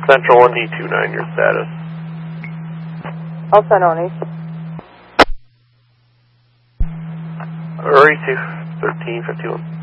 Central 1D29, your status. All set on East. Hurry to 1351.